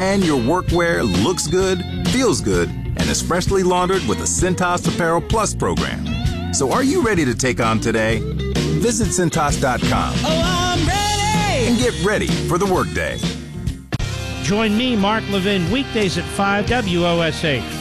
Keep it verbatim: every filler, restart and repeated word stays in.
and your workwear looks good, feels good, and is freshly laundered with the Cintas Apparel Plus program. So are you ready to take on today? Visit Cintas dot com. Oh, I'm ready! And get ready for the workday. Join me, Mark Levin, weekdays at five W O S H.